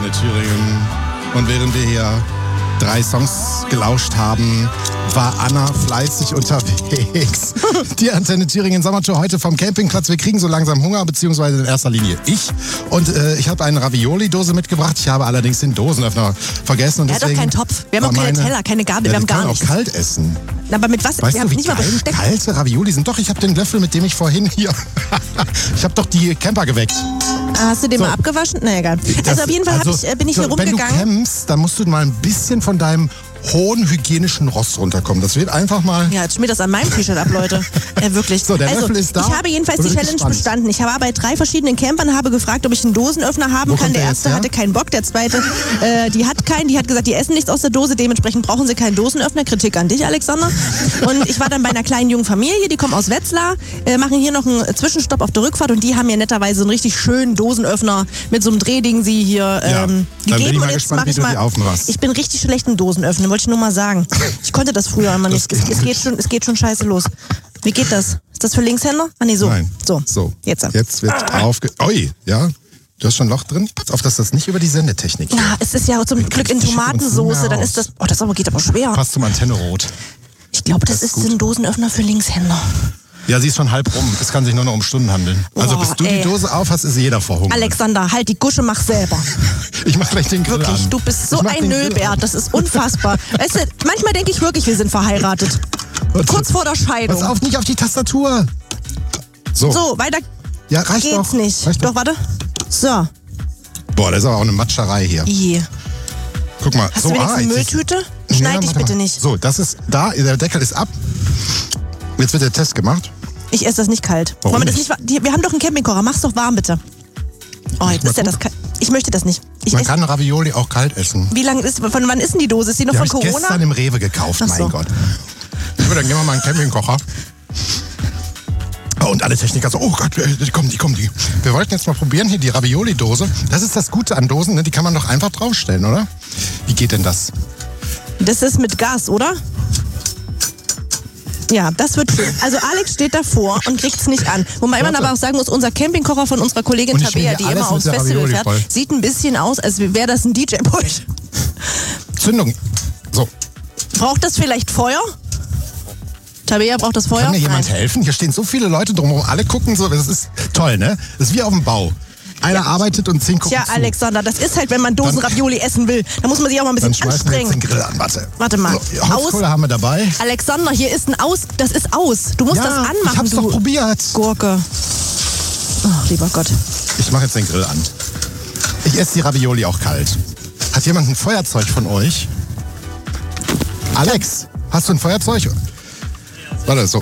Antenne Thüringen. Und während wir hier 3 Songs gelauscht haben, war Anna fleißig unterwegs. Die Antenne Thüringen Sommertour heute vom Campingplatz. Wir kriegen so langsam Hunger, beziehungsweise in erster Linie ich. Und ich habe eine Ravioli-Dose mitgebracht. Ich habe allerdings den Dosenöffner vergessen. Und er hat doch keinen Topf. Wir haben auch keine Teller, keine Gabel, wir haben gar nichts. Wir können auch kalt essen. Aber mit was? Weißt wir du, haben wie nicht mal geil Besteck. Kalte Ravioli sind? Doch, ich habe den Löffel, mit dem ich vorhin hier... Ich habe doch die Camper geweckt. Hast du den mal abgewaschen? Na egal. Also auf jeden Fall bin ich hier rumgegangen. Wenn du campst, dann musst du mal ein bisschen von deinem hohen hygienischen Rost runterkommen. Das wird einfach mal... Ja, jetzt schmiert das an meinem T-Shirt ab, Leute. Wirklich. So, der Löffel ist da. Ich habe jedenfalls die Challenge bestanden. Ich war bei 3 verschiedenen Campern, habe gefragt, ob ich einen Dosenöffner haben kann. Der erste hatte keinen Bock, der zweite, die hat keinen. Die hat gesagt, die essen nichts aus der Dose, dementsprechend brauchen sie keinen Dosenöffner. Kritik an dich, Alexander. Und ich war dann bei einer kleinen jungen Familie, die kommen aus Wetzlar, machen hier noch einen Zwischenstopp auf der Rückfahrt und die haben mir netterweise so einen richtig schönen Dosenöffner mit so einem Drehding sie hier gegeben. Und jetzt mache ich mal... Ich bin richtig schlecht im Dosenöffnen, wollte ich nur mal sagen. Ich konnte das früher immer nicht. Es geht schon scheiße los. Wie geht das? Ist das für Linkshänder? Ah, nee, so. Nein. So. Jetzt wird Ui, ja. Du hast schon ein Loch drin? Pass auf, dass das nicht über die Sendetechnik geht. Ja, es ist ja zum Glück in Tomatensoße. Dann ist das... Oh, das geht aber schwer. Passt zum Antenne-Rot. Ich glaube, das ist ein Dosenöffner für Linkshänder. Ja, sie ist schon halb rum. Es kann sich nur noch um Stunden handeln. Also bis du die Dose auf hast, ist jeder verhungert. Alexander, halt die Gusche, mach selber. Ich mach gleich den Grill wirklich, an. Du bist so ein Nölbert, das ist unfassbar. Weißt du, manchmal denke ich wirklich, wir sind verheiratet. Kurz vor der Scheidung. Pass auf, nicht auf die Tastatur. So, weiter reicht geht's doch. nicht. Reicht doch, warte. So. Boah, das ist aber auch eine Matscherei hier. Guck mal. Hast du wenigstens eine Mülltüte? Schneid dich bitte nicht. So, das ist da, der Deckel ist ab. Jetzt wird der Test gemacht. Ich esse das nicht kalt. Warum nicht? Wir haben doch einen Campingkocher, mach's doch warm bitte. Oh, jetzt ist ja das kalt. Ich möchte das nicht. Man kann Ravioli auch kalt essen. Von wann ist denn die Dose? Ist die noch von Corona? Die habe ich gestern im Rewe gekauft, mein Gott. Dann gehen wir mal einen Campingkocher. Oh, und alle Techniker so, oh Gott, die kommen. Wir wollten jetzt mal probieren, hier die Ravioli-Dose. Das ist das Gute an Dosen, ne? Die kann man doch einfach draufstellen, oder? Wie geht denn das? Das ist mit Gas, oder? Ja, das wird schön. Also Alex steht davor und kriegt's nicht an. Wobei man aber auch sagen muss, unser Campingkocher von unserer Kollegin Tabea, die immer aufs Festival fährt, sieht ein bisschen aus, als wäre das ein DJ-Pult. Zündung. So. Braucht das vielleicht Feuer? Tabea, braucht das Feuer? Kann mir jemand helfen? Hier stehen so viele Leute drumherum. Alle gucken so. Das ist toll, ne? Das ist wie auf dem Bau. Einer arbeitet und 10 gucken zu. Alexander, das ist halt, wenn man Dosen-Ravioli essen will. Da muss man sich auch mal ein bisschen anstrengen. Dann schmeißen wir jetzt den Grill an. Warte mal. So, Holzkohle haben wir dabei. Alexander, hier ist das ist aus. Du musst das anmachen. Ich hab's doch probiert. Gurke. Oh, lieber Gott. Ich mache jetzt den Grill an. Ich esse die Ravioli auch kalt. Hat jemand ein Feuerzeug von euch? Alex, hast du ein Feuerzeug? Warte, so.